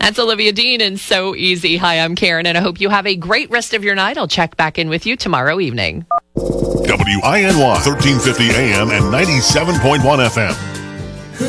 That's Olivia Dean and So Easy. Hi, I'm Karen, and I hope you have a great rest of your night. I'll check back in with you tomorrow evening. WINY 1350 AM and 97.1 FM.